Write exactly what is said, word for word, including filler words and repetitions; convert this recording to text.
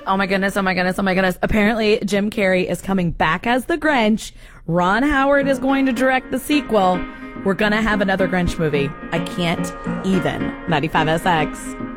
Oh my goodness, oh my goodness, oh my goodness. Apparently, Jim Carrey is coming back as the Grinch. Ron Howard is going to direct the sequel. We're going to have another Grinch movie. I can't even. ninety-five S X.